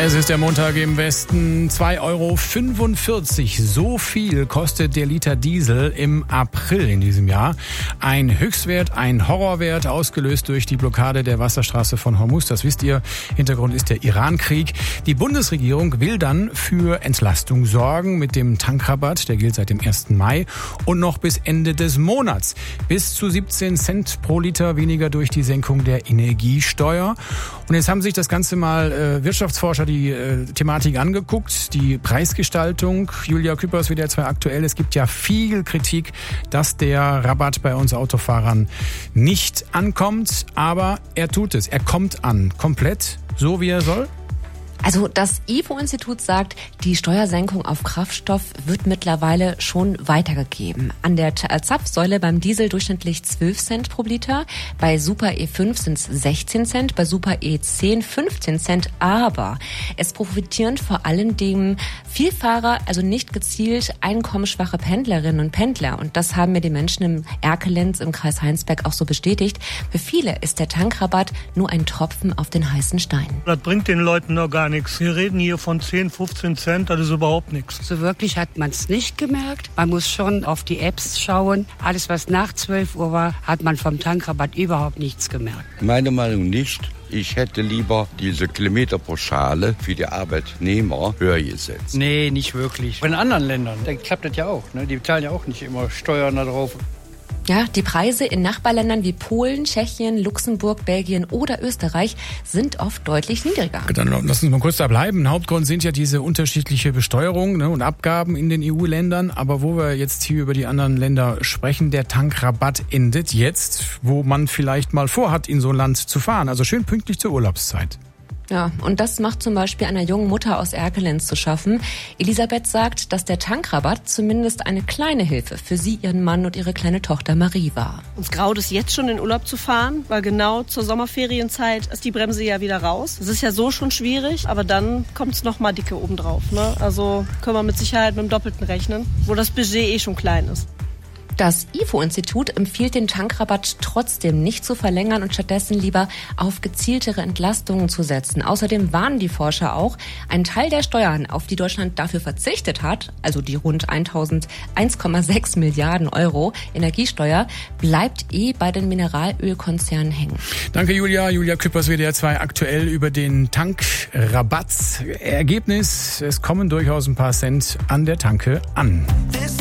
Es ist der Montag im Westen. 2,45 €. So viel kostet der Liter Diesel im April in diesem Jahr. Ein Höchstwert, ein Horrorwert, ausgelöst durch die Blockade der Wasserstraße von Hormuz. Das wisst ihr. Hintergrund ist der Iran-Krieg. Die Bundesregierung will dann für Entlastung sorgen mit dem Tankrabatt. Der gilt seit dem 1. Mai und noch bis Ende des Monats. Bis zu 17 Cent pro Liter weniger durch die Senkung der Energiesteuer. Und jetzt haben sich das Ganze mal Wirtschaftsforscher die Thematik angeguckt, die Preisgestaltung. Julia Küppers, WDR 2 aktuell. Es gibt ja viel Kritik, dass der Rabatt bei uns Autofahrern nicht ankommt. Aber er tut es. Er kommt an. Komplett so, wie er soll. Also das IFO-Institut sagt, die Steuersenkung auf Kraftstoff wird mittlerweile schon weitergegeben. An der Zapfsäule beim Diesel durchschnittlich 12 Cent pro Liter, bei Super E5 sind es 16 Cent, bei Super E10 15 Cent. Aber es profitieren vor allem dem Vielfahrer, also nicht gezielt einkommensschwache Pendlerinnen und Pendler. Und das haben mir die Menschen im Erkelenz im Kreis Heinsberg auch so bestätigt. Für viele ist der Tankrabatt nur ein Tropfen auf den heißen Stein. Das bringt den Leuten noch gar nichts. Wir reden hier von 10, 15 Cent, das ist überhaupt nichts. So wirklich hat man es nicht gemerkt. Man muss schon auf die Apps schauen. Alles, was nach 12 Uhr war, hat man vom Tankrabatt überhaupt nichts gemerkt. Meine Meinung nicht. Ich hätte lieber diese Kilometerpauschale für die Arbeitnehmer höher gesetzt. Nee, nicht wirklich. In anderen Ländern, da klappt das ja auch. Ne? Die bezahlen ja auch nicht immer Steuern da drauf. Ja, die Preise in Nachbarländern wie Polen, Tschechien, Luxemburg, Belgien oder Österreich sind oft deutlich niedriger. Dann lass uns mal kurz da bleiben. Hauptgrund sind ja diese unterschiedliche Besteuerung, und Abgaben in den EU-Ländern. Aber wo wir jetzt hier über die anderen Länder sprechen, der Tankrabatt endet jetzt, wo man vielleicht mal vorhat, in so ein Land zu fahren. Also schön pünktlich zur Urlaubszeit. Ja, und das macht zum Beispiel einer jungen Mutter aus Erkelenz zu schaffen. Elisabeth sagt, dass der Tankrabatt zumindest eine kleine Hilfe für sie, ihren Mann und ihre kleine Tochter Marie war. Uns graut es jetzt schon in Urlaub zu fahren, weil genau zur Sommerferienzeit ist die Bremse ja wieder raus. Das ist ja so schon schwierig, aber dann kommt es noch mal dicke obendrauf. Ne? Also können wir mit Sicherheit mit dem Doppelten rechnen, wo das Budget schon klein ist. Das IFO-Institut empfiehlt den Tankrabatt trotzdem nicht zu verlängern und stattdessen lieber auf gezieltere Entlastungen zu setzen. Außerdem warnen die Forscher auch, ein Teil der Steuern, auf die Deutschland dafür verzichtet hat, also die rund 1,6 Milliarden Euro Energiesteuer, bleibt bei den Mineralölkonzernen hängen. Danke Julia. Julia Küppers, WDR 2 aktuell über den Tankrabatt. Ergebnis, es kommen durchaus ein paar Cent an der Tanke an.